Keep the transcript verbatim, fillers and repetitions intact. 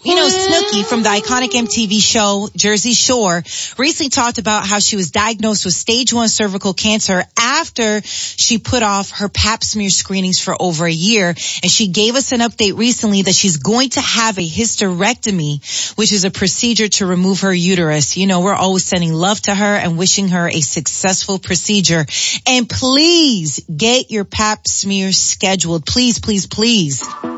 You know, Snooki from the iconic M T V show Jersey Shore recently talked about how she was diagnosed with stage one cervical cancer after she put off her pap smear screenings for over a year. And she gave us an update recently that she's going to have a hysterectomy, which is a procedure to remove her uterus. You know, we're always sending love to her and wishing her a successful procedure. And please get your pap smear scheduled. Please, please, please.